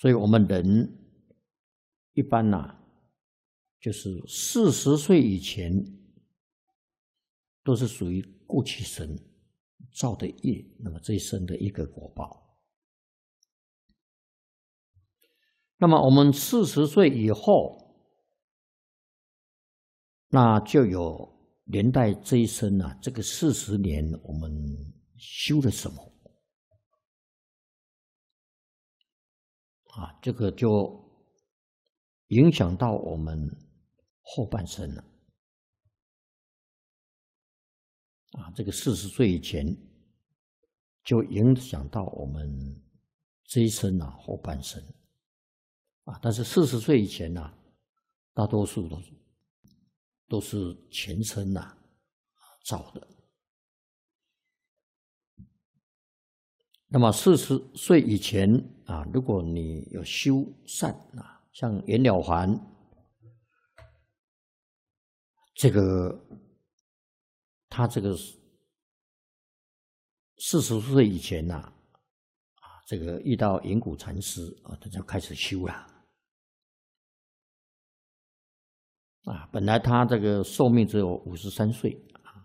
所以我们人一般就是40岁以前都是属于过去生造的业，那么这一生的一个果报。那么我们40岁以后，那就有连带这一生这个40年我们修了什么这个就影响到我们后半生了这个40岁以前就影响到我们这一生后半生但是40岁以前大多数都是前生造的。那么40岁以前如果你有修善像袁了凡这个他这个40岁以前这个遇到云谷禅师他就开始修了本来他这个寿命只有53岁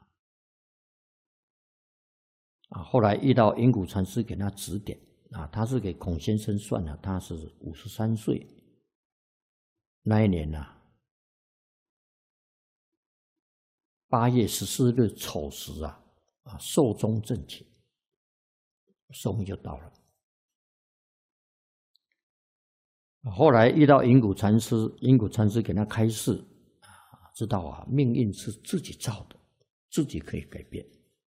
后来遇到云谷禅师给他指点他是给孔先生算的，他是53岁那一年8月14日丑时寿终正寝，寿命就到了。后来遇到云谷禅师，云谷禅师给他开示知道命运是自己造的，自己可以改变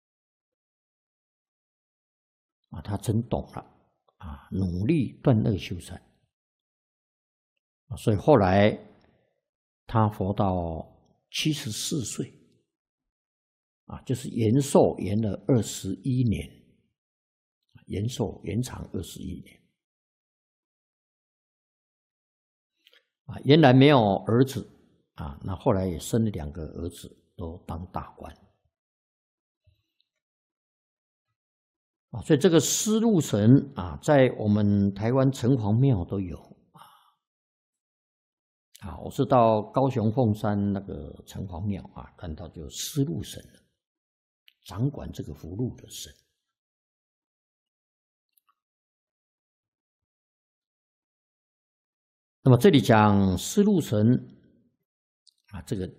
他真懂了努力断恶修善所以后来他活到74岁就是延寿延了21年，延长21年原来没有儿子那后来也生了2个儿子，都当大官所以这个思路神在我们台湾城隍庙都有我是到高雄凤山那个城隍庙看到就思路神了，掌管这个福禄的神。那么这里讲思路神这个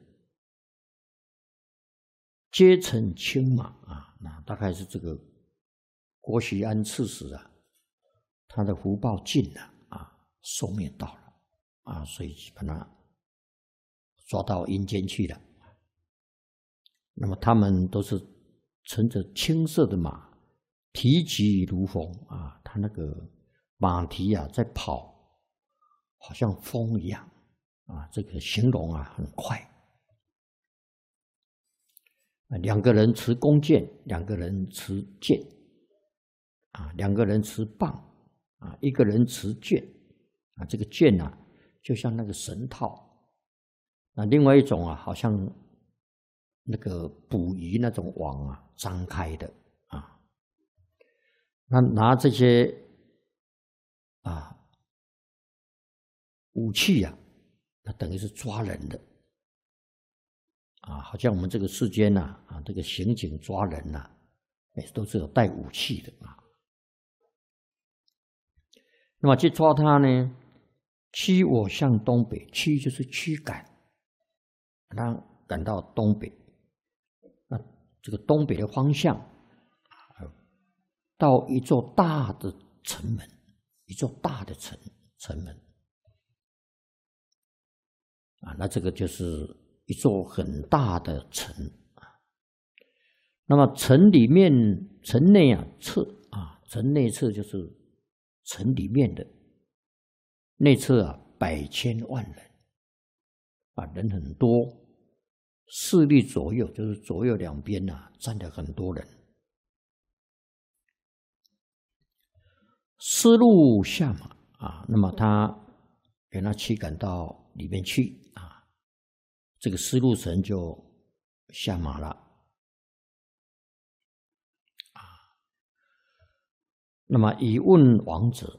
阶层轻马那大概是这个郭徐安刺史他的福报尽了寿命到了所以把他抓到阴间去了。那么他们都是乘着青色的马，蹄疾如风他那个马蹄在跑，好像风一样这个形容很快。2个人持弓箭，2个人持剑2个人持棒1个人持卷这个卷就像那个绳套另外一种好像那个捕鱼那种网张开的那拿这些武器那等于是抓人的好像我们这个世间这个刑警抓人都是有带武器的那么去抓他呢，驱我向东北，驱就是驱赶，他赶到东北。那这个东北的方向，到一座大的城门，一座大的城门那这个就是一座很大的城那么城里面、城内侧城内侧就是城里面的，内侧百千万人人很多，四立左右就是左右两边站了很多人。丝路下马那么他给他驱赶到里面去这个丝路神就下马了那么以问王者